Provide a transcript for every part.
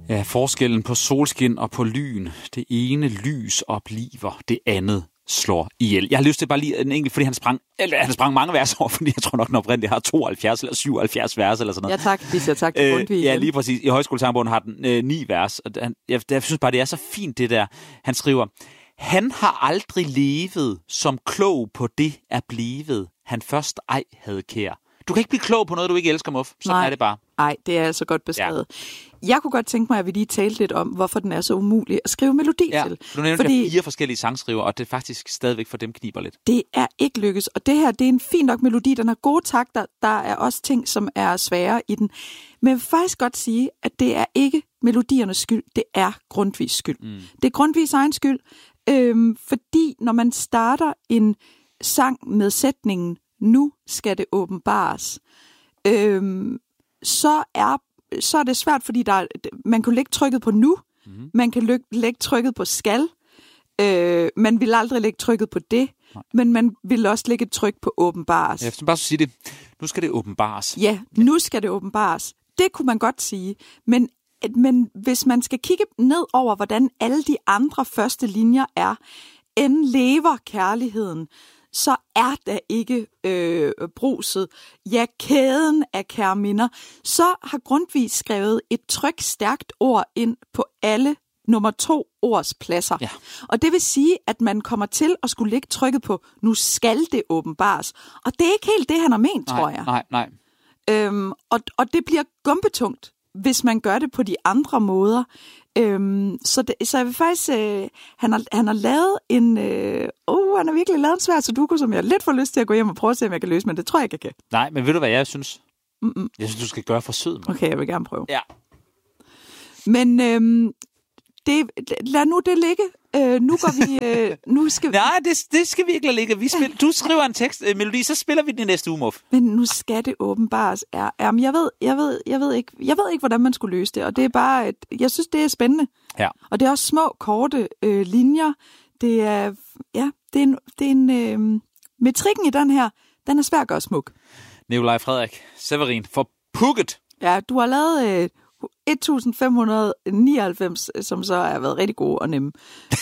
Ja, forskellen på solskin og på lyn. Det ene lys opliver, det andet slår ihjel. Jeg har lyst til bare lige en enkelt, fordi han sprang mange vers over, fordi jeg tror nok, den oprindeligt har 72 eller 77 vers eller sådan noget. Ja tak, vi siger tak til Grundtvig igen. Ja, lige præcis. I Højskolesangbogen har den 9 vers. Og jeg synes bare, det er så fint det der. Han skriver, han har aldrig levet som klog på det er blevet, han først ej havde kær. Du kan ikke blive klog på noget, du ikke elsker, Muff. Sådan er det bare. Nej, det er altså godt beskrevet. Ja. Jeg kunne godt tænke mig, at vi lige talte lidt om, hvorfor den er så umulig at skrive melodi til. Du nævnte 4 forskellige sangskriver, og det er faktisk stadigvæk for dem kniber lidt. Det er ikke lykkes, og det her, det er en fin nok melodi, den har gode takter, der er også ting, som er svære i den. Men jeg vil faktisk godt sige, at det er ikke melodiernes skyld, det er Grundtvigs skyld. Det er Grundtvigs egen skyld, fordi når man starter en sang med sætningen, nu skal det åbenbares, så er det svært, fordi man kan lægge trykket på nu, man kan lægge trykket på skal, man vil aldrig lægge trykket på det, men man vil også lægge et tryk på åbenbares. Jeg vil bare sige det, nu skal det åbenbares. Ja, nu skal det åbenbares. Det kunne man godt sige, men hvis man skal kigge ned over, hvordan alle de andre første linjer er, end lever kærligheden, så er der ikke bruset. Ja, kæden af kære minder. Så har Grundtvig skrevet et trykstærkt ord ind på alle nummer 2 ords pladser. Ja. Og det vil sige, at man kommer til at skulle lægge trykket på, nu skal det åbenbares. Og det er ikke helt det, han har ment, tror jeg. Nej. Og det bliver gumpetungt, hvis man gør det på de andre måder. Så jeg vil faktisk... Han har lavet en... han har virkelig lavet en svær sudoku, som jeg lidt får lyst til at gå hjem og prøve at se, om jeg kan løse, men det tror jeg ikke, jeg kan. Nej, men ved du, hvad jeg synes? Jeg synes, du skal gøre forsøget. Okay, jeg vil gerne prøve. Ja. Men lad nu det ligge. Nu går vi... nu skal Nej, det skal vi ikke lade ligge. Du skriver en tekst, melodi, så spiller vi den i næste uge, Muff. Men nu skal det åbenbares. Jamen, jeg ved ikke, hvordan man skulle løse det. Og det er bare... Jeg synes, det er spændende. Ja. Og det er også små, korte linjer. Det er... Ja, det er en... metrikken i den her, den er svær at gøre smuk. Nikolaj Frederik Severin for Pukket. Ja, du har lavet... 1599, som så har været rigtig gode og nemme.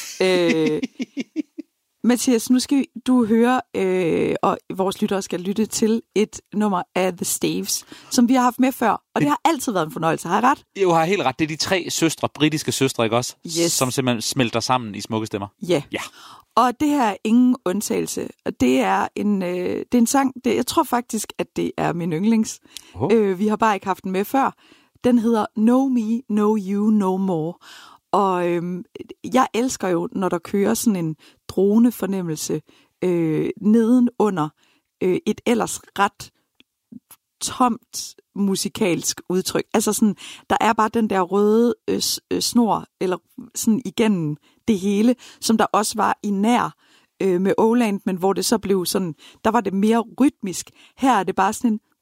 Mathias, nu skal du høre, og vores lyttere skal lytte til et nummer af The Staves, som vi har haft med før, og det har altid været en fornøjelse. Har jeg ret? Jo, har helt ret. Det er de 3 søstre, britiske søstre, ikke også? Yes. Som simpelthen smelter sammen i smukke stemmer. Ja. Og det her er ingen undtagelse. Det er en sang, jeg tror faktisk, at det er min yndlings. Vi har bare ikke haft den med før. Den hedder Know Me, Know You, No More. Og jeg elsker jo, når der kører sådan en dronefornemmelse nedenunder et ellers ret tomt musikalsk udtryk. Altså sådan, der er bare den der røde snor, eller sådan igennem det hele, som der også var i nær med Oland, men hvor det så blev sådan, der var det mere rytmisk. Her er det bare sådan en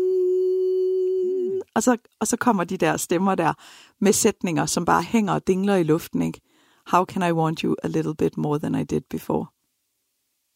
og så kommer de der stemmer der med sætninger, som bare hænger og dingler i luften, ikke? How can I want you a little bit more than I did before?